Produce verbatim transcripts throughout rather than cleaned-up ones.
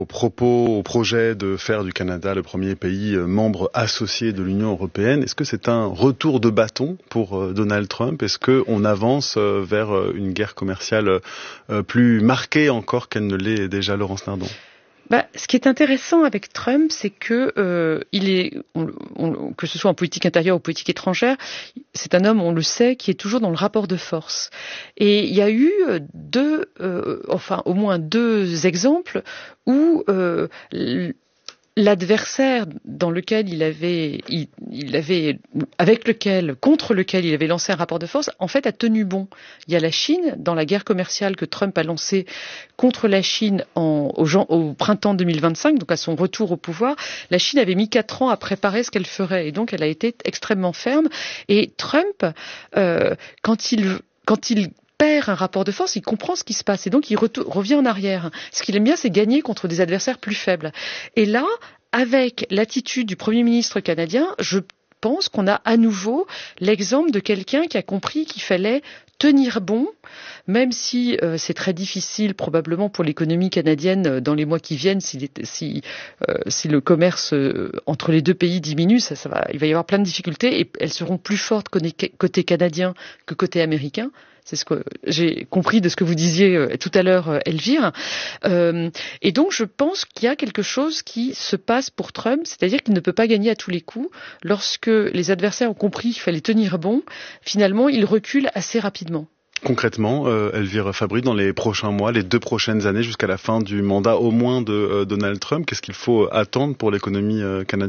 Au propos, au projet de faire du Canada le premier pays membre associé de l'Union européenne, est-ce que c'est un retour de bâton pour Donald Trump? Est-ce qu'on avance vers une guerre commerciale plus marquée encore qu'elle ne l'est déjà, Laurence Nardon? Bah, ce qui est intéressant avec Trump, c'est que euh, il est, on, on, que ce soit en politique intérieure ou politique étrangère, c'est un homme, on le sait, qui est toujours dans le rapport de force. Et il y a eu deux, euh, enfin au moins deux exemples où euh, l'adversaire dans lequel il avait, il, il avait, avec lequel, contre lequel il avait lancé un rapport de force, en fait, a tenu bon. Il y a la Chine, dans la guerre commerciale que Trump a lancée contre la Chine en, au, au printemps deux mille vingt-cinq, donc à son retour au pouvoir. La Chine avait mis quatre ans à préparer ce qu'elle ferait, et donc elle a été extrêmement ferme. Et Trump, euh, quand il, quand il perd un rapport de force, il comprend ce qui se passe et donc il retour, revient en arrière. Ce qu'il aime bien, c'est gagner contre des adversaires plus faibles. Et là, avec l'attitude du Premier ministre canadien, je pense qu'on a à nouveau l'exemple de quelqu'un qui a compris qu'il fallait tenir bon, même si euh, c'est très difficile probablement pour l'économie canadienne euh, dans les mois qui viennent, si, si, euh, si le commerce euh, entre les deux pays diminue, ça, ça va, il va y avoir plein de difficultés et elles seront plus fortes côté, côté canadien que côté américain. C'est ce que j'ai compris de ce que vous disiez euh, tout à l'heure, euh, Elvire. Euh, et donc, je pense qu'il y a quelque chose qui se passe pour Trump, c'est-à-dire qu'il ne peut pas gagner à tous les coups. Lorsque les adversaires ont compris qu'il fallait tenir bon, finalement, il recule assez rapidement. Concrètement, euh, Elvire Fabry, dans les prochains mois, les deux prochaines années, jusqu'à la fin du mandat au moins de euh, Donald Trump, qu'est-ce qu'il faut attendre pour l'économie euh, canadienne ?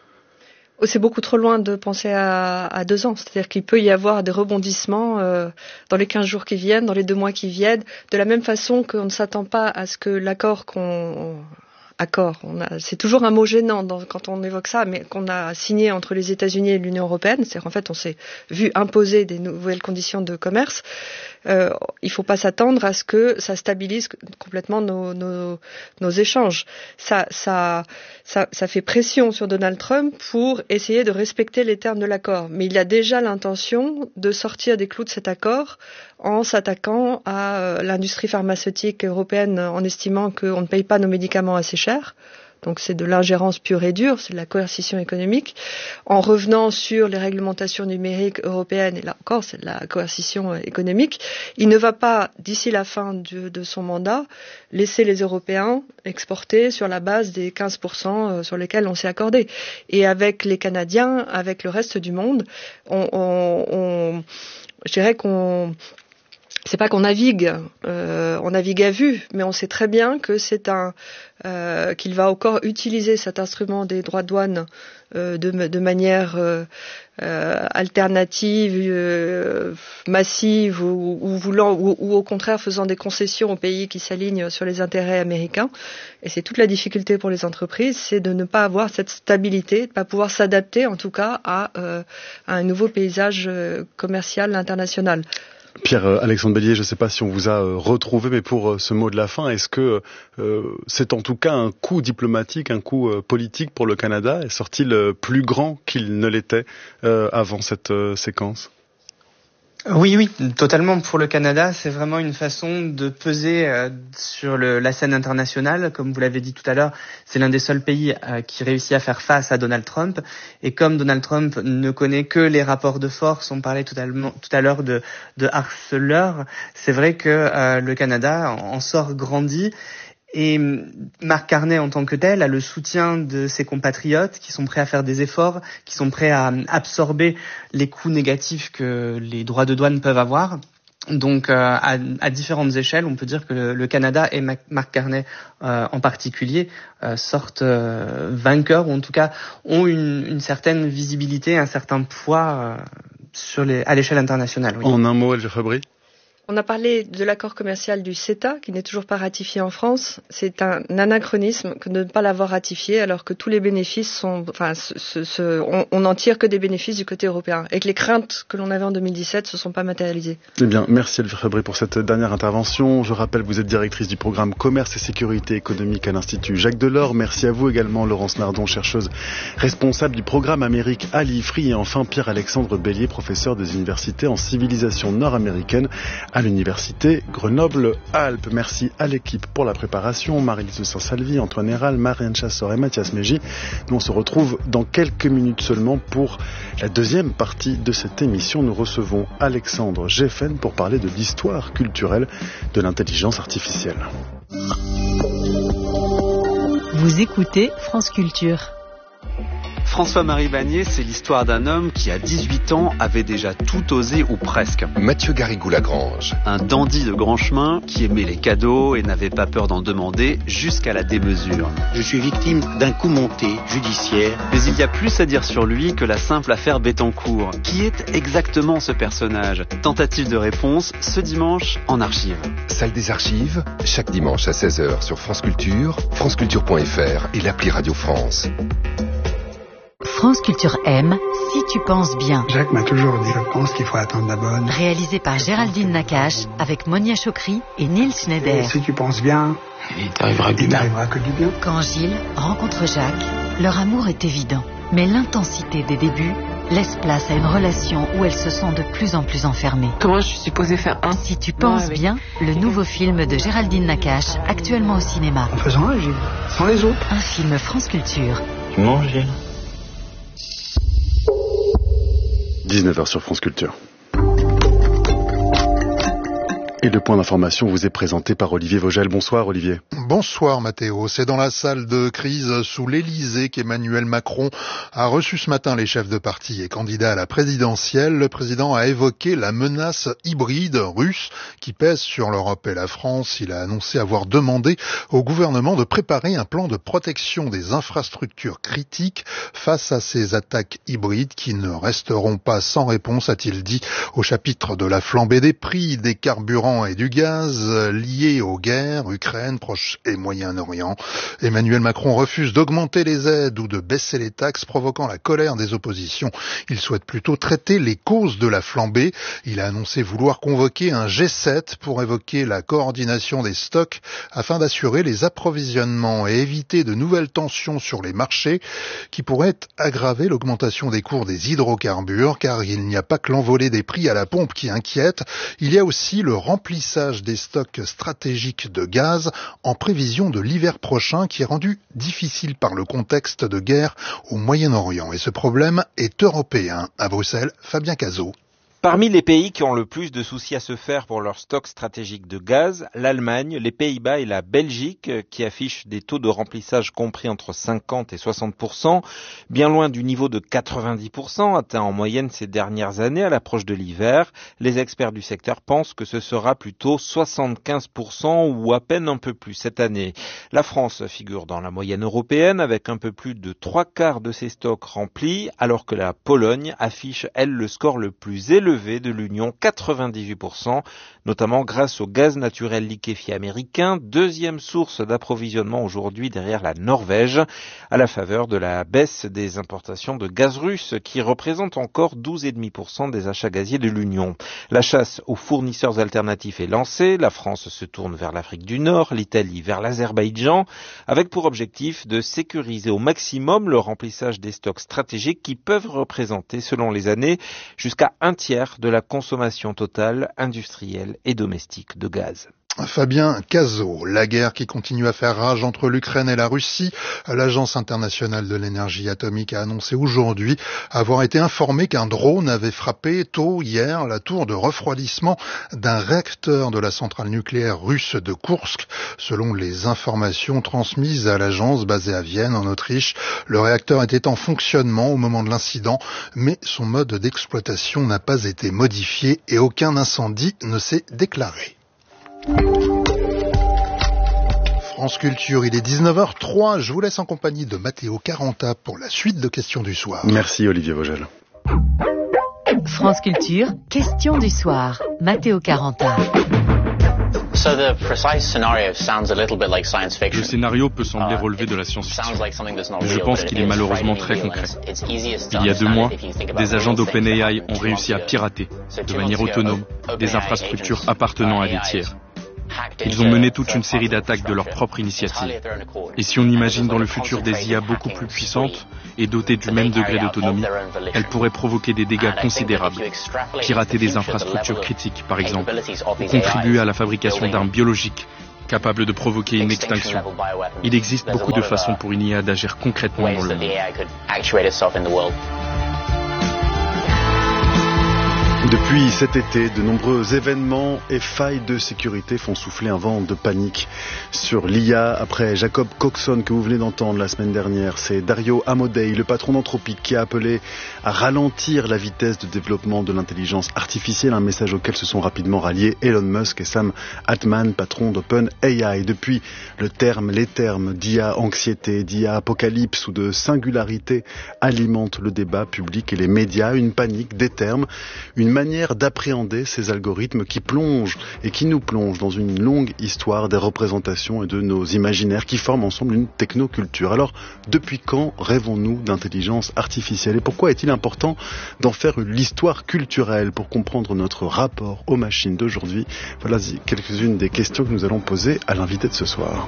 C'est beaucoup trop loin de penser à, à deux ans. C'est-à-dire qu'il peut y avoir des rebondissements euh, dans les quinze jours qui viennent, dans les deux mois qui viennent, de la même façon qu'on ne s'attend pas à ce que l'accord qu'on... Accord, on a, c'est toujours un mot gênant dans, quand on évoque ça, mais qu'on a signé entre les États-Unis et l'Union européenne, c'est-à-dire qu'en fait on s'est vu imposer des nouvelles conditions de commerce. Euh, il ne faut pas s'attendre à ce que ça stabilise complètement nos, nos, nos échanges. Ça, ça, ça, ça fait pression sur Donald Trump pour essayer de respecter les termes de l'accord, mais il a déjà l'intention de sortir des clous de cet accord en s'attaquant à l'industrie pharmaceutique européenne en estimant qu'on ne paye pas nos médicaments assez cher. Donc c'est de l'ingérence pure et dure, c'est de la coercition économique. En revenant sur les réglementations numériques européennes, et là encore c'est de la coercition économique, il ne va pas, d'ici la fin de, de son mandat, laisser les Européens exporter sur la base des quinze pour cent sur lesquels on s'est accordé. Et avec les Canadiens, avec le reste du monde, on, on, on je dirais qu'on... C'est pas qu'on navigue, euh, on navigue à vue, mais on sait très bien que c'est un euh, qu'il va encore utiliser cet instrument des droits de douane euh, de, de manière euh, euh, alternative, euh, massive, ou, ou voulant, ou, ou au contraire faisant des concessions aux pays qui s'alignent sur les intérêts américains. Et c'est toute la difficulté pour les entreprises, c'est de ne pas avoir cette stabilité, de ne pas pouvoir s'adapter, en tout cas, à, euh, à un nouveau paysage euh, commercial international. Pierre-Alexandre Bellier, je ne sais pas si on vous a retrouvé, mais pour ce mot de la fin, est-ce que euh, c'est en tout cas un coup diplomatique, un coup euh, politique pour le Canada? Sort-il plus grand qu'il ne l'était euh, avant cette euh, séquence? Oui, oui, totalement. Pour le Canada, c'est vraiment une façon de peser euh, sur le, la scène internationale. Comme vous l'avez dit tout à l'heure, c'est l'un des seuls pays euh, qui réussit à faire face à Donald Trump. Et comme Donald Trump ne connaît que les rapports de force, on parlait tout à, tout à l'heure de, de harceleurs, c'est vrai que euh, le Canada en sort grandi. Et Mark Carney, en tant que tel, a le soutien de ses compatriotes qui sont prêts à faire des efforts, qui sont prêts à absorber les coûts négatifs que les droits de douane peuvent avoir. Donc, euh, à, à différentes échelles, on peut dire que le, le Canada et Mark Carney euh, en particulier euh, sortent euh, vainqueurs, ou en tout cas ont une, une certaine visibilité, un certain poids euh, sur les, à l'échelle internationale. Oui. En un mot, Elvire Fabry. On a parlé de l'accord commercial du CETA, qui n'est toujours pas ratifié en France. C'est un anachronisme que de ne pas l'avoir ratifié, alors que tous les bénéfices sont, enfin, ce, ce, on, on n'en tire que des bénéfices du côté européen, et que les craintes que l'on avait en deux mille dix-sept se sont pas matérialisées. Eh bien, merci Elvire Fabry pour cette dernière intervention. Je rappelle, vous êtes directrice du programme Commerce et Sécurité économique à l'Institut Jacques Delors. Merci à vous également, Laurence Nardon, chercheuse responsable du programme Amérique à l'I F R I, et enfin Pierre-Alexandre Bellier, professeur des universités en civilisation nord-américaine à à l'université Grenoble-Alpes. Merci à l'équipe pour la préparation, Marie-Lise de Saint-Salvi, Antoine Héral, Marianne Chassor et Mathias Mégy. Nous on se retrouve dans quelques minutes seulement pour la deuxième partie de cette émission. Nous recevons Alexandre Geffen pour parler de l'histoire culturelle de l'intelligence artificielle. Vous écoutez France Culture. François-Marie Bagné, c'est l'histoire d'un homme qui, à dix-huit ans, avait déjà tout osé ou presque. Mathieu Garrigou-Lagrange. Un dandy de grand chemin qui aimait les cadeaux et n'avait pas peur d'en demander jusqu'à la démesure. Je suis victime d'un coup monté judiciaire. Mais il y a plus à dire sur lui que la simple affaire Bettencourt. Qui est exactement ce personnage ? Tentative de réponse ce dimanche en archive. Salle des archives, chaque dimanche à seize heures sur France Culture, franceculture point f r et l'appli Radio France. France Culture aime Si tu penses bien. Jacques m'a toujours dit, je pense qu'il faut attendre la bonne. Réalisé par Géraldine Nakache avec Monia Chokri et Nils Schneider. Et si tu penses bien, il t'arrivera il t'arrivera que du bien. Quand Gilles rencontre Jacques, leur amour est évident. Mais l'intensité des débuts laisse place à une relation où elle se sent de plus en plus enfermée. Comment je suis supposée faire un Si tu penses ouais, bien, le nouveau film de Géraldine Nakache, actuellement au cinéma. En faisant un, Gilles, sans les autres. Un film France Culture. Tu manges, Gilles ? dix-neuf heures sur France Culture. Et le point d'information vous est présenté par Olivier Vogel. Bonsoir Olivier. Bonsoir Mathéo. C'est dans la salle de crise sous l'Élysée qu'Emmanuel Macron a reçu ce matin les chefs de parti et candidats à la présidentielle. Le président a évoqué la menace hybride russe qui pèse sur l'Europe et la France. Il a annoncé avoir demandé au gouvernement de préparer un plan de protection des infrastructures critiques face à ces attaques hybrides qui ne resteront pas sans réponse, a-t-il dit, au chapitre de la flambée des prix, des carburants et du gaz liés aux guerres, Ukraine, Proche et Moyen-Orient. Emmanuel Macron refuse d'augmenter les aides ou de baisser les taxes, provoquant la colère des oppositions. Il souhaite plutôt traiter les causes de la flambée. Il a annoncé vouloir convoquer un G sept pour évoquer la coordination des stocks afin d'assurer les approvisionnements et éviter de nouvelles tensions sur les marchés qui pourraient aggraver l'augmentation des cours des hydrocarbures, car il n'y a pas que l'envolée des prix à la pompe qui inquiète, il y a aussi le remplissage remplissage des stocks stratégiques de gaz en prévision de l'hiver prochain qui est rendu difficile par le contexte de guerre au Moyen-Orient. Et ce problème est européen. À Bruxelles, Fabien Cazot. Parmi les pays qui ont le plus de soucis à se faire pour leur stock stratégique de gaz, l'Allemagne, les Pays-Bas et la Belgique, qui affichent des taux de remplissage compris entre cinquante et soixante pour cent, bien loin du niveau de quatre-vingt-dix pour cent atteint en moyenne ces dernières années à l'approche de l'hiver. Les experts du secteur pensent que ce sera plutôt soixante-quinze pour cent ou à peine un peu plus cette année. La France figure dans la moyenne européenne avec un peu plus de trois quarts de ses stocks remplis, alors que la Pologne affiche, elle, le score le plus élevé de l'Union, quatre-vingt-dix-huit pour cent, notamment grâce au gaz naturel liquéfié américain, deuxième source d'approvisionnement aujourd'hui derrière la Norvège, à la faveur de la baisse des importations de gaz russe qui représente encore douze virgule cinq pour cent des achats gaziers de l'Union. La chasse aux fournisseurs alternatifs est lancée, la France se tourne vers l'Afrique du Nord, l'Italie vers l'Azerbaïdjan, avec pour objectif de sécuriser au maximum le remplissage des stocks stratégiques qui peuvent représenter, selon les années, jusqu'à un tiers de la consommation totale industrielle et domestique de gaz. Fabien Cazot, la guerre qui continue à faire rage entre l'Ukraine et la Russie. L'Agence internationale de l'énergie atomique a annoncé aujourd'hui avoir été informée qu'un drone avait frappé tôt hier la tour de refroidissement d'un réacteur de la centrale nucléaire russe de Koursk. Selon les informations transmises à l'agence basée à Vienne, en Autriche, le réacteur était en fonctionnement au moment de l'incident, mais son mode d'exploitation n'a pas été modifié et aucun incendie ne s'est déclaré. France Culture, il est dix-neuf heures trois. Je vous laisse en compagnie de Matteo Caranta pour la suite de questions du soir. Merci Olivier Vogel. France Culture, questions du soir. Matteo Caranta. Le scénario peut sembler relever de la science-fiction, mais je pense qu'il est malheureusement très concret. Il y a deux mois, des agents d'OpenAI ont réussi à pirater, de manière autonome, des infrastructures appartenant à des tiers. Ils ont mené toute une série d'attaques de leur propre initiative. Et si on imagine dans le futur des I A beaucoup plus puissantes et dotées du même degré d'autonomie, elles pourraient provoquer des dégâts considérables, pirater des infrastructures critiques par exemple, ou contribuer à la fabrication d'armes biologiques capables de provoquer une extinction. Il existe beaucoup de façons pour une I A d'agir concrètement dans le monde. Depuis cet été, de nombreux événements et failles de sécurité font souffler un vent de panique sur l'I A. Après Jacob Coxon, que vous venez d'entendre la semaine dernière, c'est Dario Amodei, le patron d'Anthropic, qui a appelé à ralentir la vitesse de développement de l'intelligence artificielle, un message auquel se sont rapidement ralliés Elon Musk et Sam Altman, patron d'OpenAI. Depuis, le terme, les termes d'I A anxiété, d'I A apocalypse ou de singularité alimentent le débat public et les médias. Une panique, des termes, une manière d'appréhender ces algorithmes qui plongent et qui nous plongent dans une longue histoire des représentations et de nos imaginaires qui forment ensemble une technoculture. Alors, depuis quand rêvons-nous d'intelligence artificielle et pourquoi est-il important d'en faire l'histoire culturelle pour comprendre notre rapport aux machines d'aujourd'hui? Voilà quelques-unes des questions que nous allons poser à l'invité de ce soir.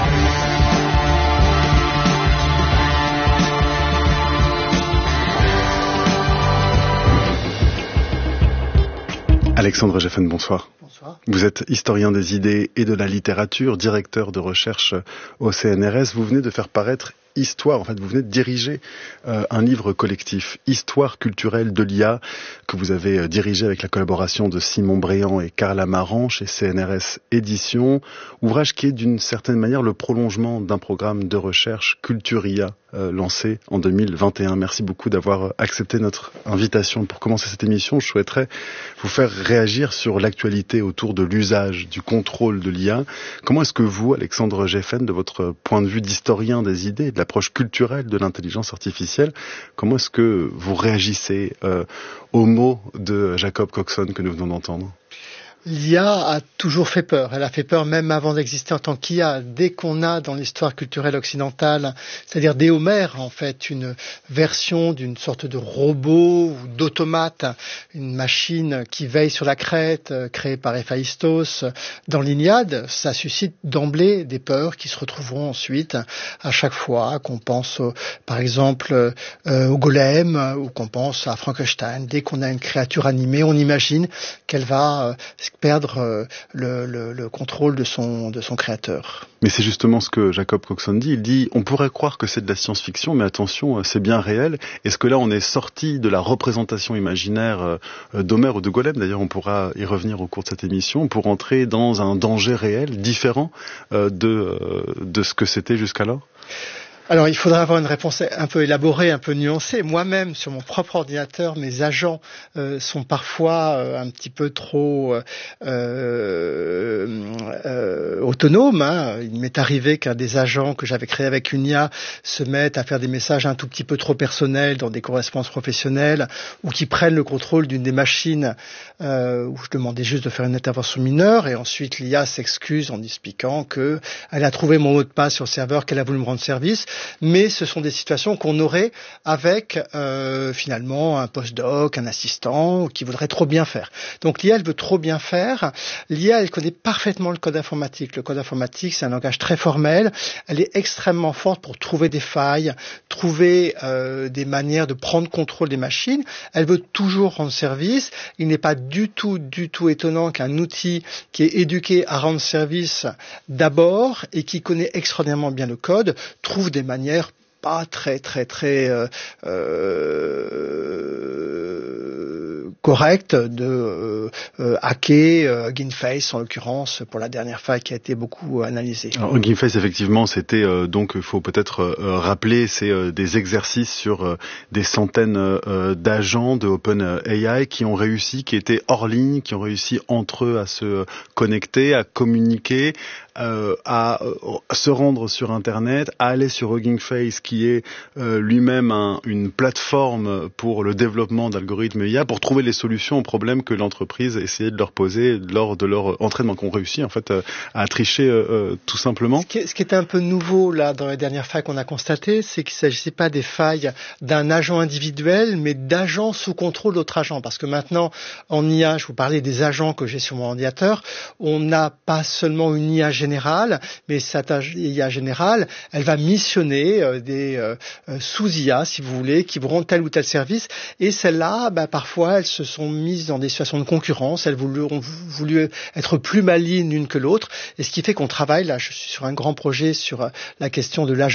Alexandre Geffen, bonsoir. Bonsoir. Vous êtes historien des idées et de la littérature, directeur de recherche au C N R S. Vous venez de faire paraître Histoire, en fait, vous venez de diriger euh, un livre collectif, Histoire culturelle de l'I A, que vous avez euh, dirigé avec la collaboration de Simon Bréant et Carla Marant chez C N R S Éditions. Ouvrage qui est d'une certaine manière le prolongement d'un programme de recherche Culture I A euh, lancé en deux mille vingt et un. Merci beaucoup d'avoir accepté notre invitation. Pour commencer cette émission, je souhaiterais vous faire réagir sur l'actualité autour de l'usage, du contrôle de l'I A. Comment est-ce que vous, Alexandre Geffen, de votre point de vue d'historien des idées, de l'approche culturelle de l'intelligence artificielle, comment est-ce que vous réagissez euh, aux mots de Jacob Coxon que nous venons d'entendre? L'I A a toujours fait peur. Elle a fait peur même avant d'exister en tant qu'I A. Dès qu'on a dans l'histoire culturelle occidentale, c'est-à-dire dès Homère, en fait, une version d'une sorte de robot ou d'automate, une machine qui veille sur la crête, créée par Héphaïstos, dans l'Iliade, ça suscite d'emblée des peurs qui se retrouveront ensuite à chaque fois qu'on pense, au, par exemple, euh, au golem ou qu'on pense à Frankenstein. Dès qu'on a une créature animée, on imagine qu'elle va euh, perdre euh, le, le, le contrôle de son, de son créateur. Mais c'est justement ce que Jacob Coxon dit. Il dit, on pourrait croire que c'est de la science-fiction, mais attention, c'est bien réel. Est-ce que là, on est sorti de la représentation imaginaire euh, d'Homère ou de Golem? D'ailleurs, on pourra y revenir au cours de cette émission pour entrer dans un danger réel, différent euh, de, euh, de ce que c'était jusqu'alors. Alors, il faudra avoir une réponse un peu élaborée, un peu nuancée. Moi-même, sur mon propre ordinateur, mes agents euh, sont parfois euh, un petit peu trop euh, euh, autonomes. Hein. Il m'est arrivé qu'un des agents que j'avais créé avec une I A se mette à faire des messages un tout petit peu trop personnels dans des correspondances professionnelles ou qui prennent le contrôle d'une des machines euh, où je demandais juste de faire une intervention mineure et ensuite l'I A s'excuse en expliquant qu'elle a trouvé mon mot de passe sur le serveur, qu'elle a voulu me rendre service. Mais ce sont des situations qu'on aurait avec euh, finalement un postdoc, un assistant qui voudrait trop bien faire. Donc l'I A, elle veut trop bien faire. L'I A, elle connaît parfaitement le code informatique. Le code informatique, c'est un langage très formel. Elle est extrêmement forte pour trouver des failles, trouver euh, des manières de prendre contrôle des machines. Elle veut toujours rendre service. Il n'est pas du tout, du tout étonnant qu'un outil qui est éduqué à rendre service d'abord et qui connaît extraordinairement bien le code trouve des manière pas très très très euh, euh, correcte de euh, euh, hacker euh, Ginface en l'occurrence pour la dernière faille qui a été beaucoup analysée. Alors Ginface effectivement c'était euh, donc il faut peut-être euh, rappeler c'est euh, des exercices sur euh, des centaines euh, d'agents de OpenAI qui ont réussi, qui étaient hors ligne, qui ont réussi entre eux à se connecter, à communiquer, euh, à euh, se rendre sur Internet, à aller sur Hugging Face, qui est euh, lui-même un, une plateforme pour le développement d'algorithmes I A, pour trouver les solutions aux problèmes que l'entreprise essayait de leur poser lors de leur entraînement, qu'on réussit en fait euh, à tricher euh, euh, tout simplement. Ce qui, est, ce qui est un peu nouveau là dans les dernières failles qu'on a constatées, c'est qu'il ne s'agissait pas des failles d'un agent individuel, mais d'agents sous contrôle d'autres agents. Parce que maintenant, en I A, je vous parlais des agents que j'ai sur mon ordinateur, on n'a pas seulement une I A générale, mais cette I A générale, elle va missionner euh, des euh, sous-I A, si vous voulez, qui vont rendre tel ou tel service. Et celles-là, bah, parfois, elles se sont mises dans des situations de concurrence, elles voulu, ont voulu être plus malignes l'une que l'autre. Et ce qui fait qu'on travaille, là, je suis sur un grand projet sur la question de l'agent